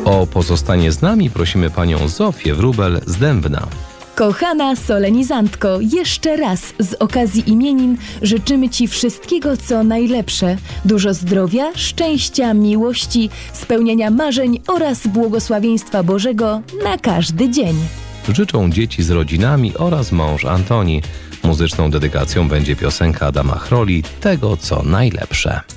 O pozostanie z nami prosimy panią Zofię Wróbel z Dębna. Kochana solenizantko, jeszcze raz z okazji imienin życzymy Ci wszystkiego, co najlepsze. Dużo zdrowia, szczęścia, miłości, spełnienia marzeń oraz błogosławieństwa Bożego na każdy dzień. Życzą dzieci z rodzinami oraz mąż Antoni. Muzyczną dedykacją będzie piosenka Adama Chroli „Tego, co najlepsze”.